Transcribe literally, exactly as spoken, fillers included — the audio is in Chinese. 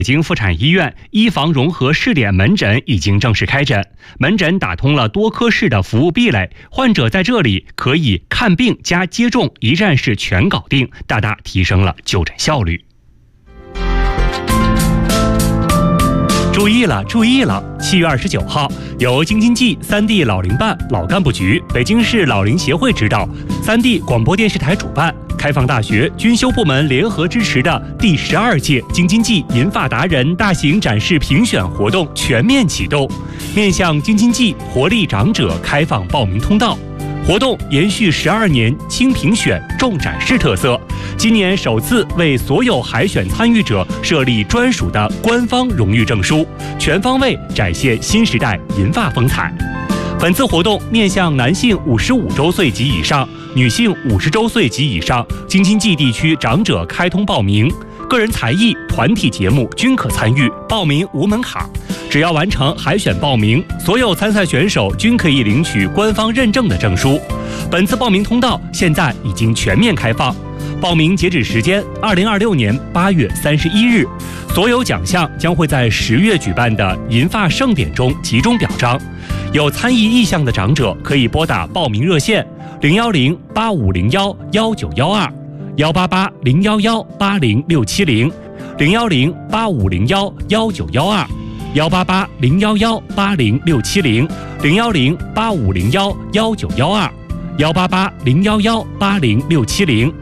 北京妇产医院医防融合试点门诊已经正式开诊，门诊打通了多科室的服务壁垒，患者在这里可以看病加接种一站式全搞定，大大提升了就诊效率。注意了，注意了！七月二十九号，由京津冀三地老龄办老干部局、北京市老龄协会指导，三地广播电视台主办，开放大学军修部门联合支持的第十二届京津冀银发达人大型展示评选活动全面启动，面向京津冀活力长者开放报名通道。活动延续十二年轻评选重展示特色，今年首次为所有海选参与者设立专属的官方荣誉证书，全方位展现新时代银发风采。本次活动面向男性五十五周岁及以上、女性五十周岁及以上京津冀地区长者开通报名，个人才艺、团体节目均可参与，报名无门槛。只要完成海选报名，所有参赛选手均可以领取官方认证的证书。本次报名通道现在已经全面开放，报名截止时间二零二六年八月三十一日。所有奖项将会在十月举办的银发盛典中集中表彰。有参议意向的长者可以拨打报名热线零幺零八五零幺幺九幺二、幺八八零幺幺八零六七零、零幺零八五零幺幺九幺二。幺八八零幺幺八零六七零、零幺零八五零幺幺九幺二、幺八八零幺幺八零六七零。